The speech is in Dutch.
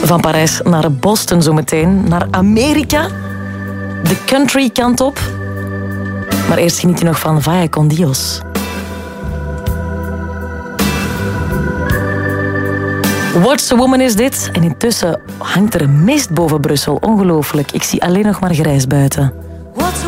Van Parijs naar Boston zometeen, naar Amerika. De country kant op. Maar eerst geniet je nog van Vaya con Dios. What's a Woman is dit? En intussen hangt er een mist boven Brussel. Ongelooflijk. Ik zie alleen nog maar grijs buiten. What's a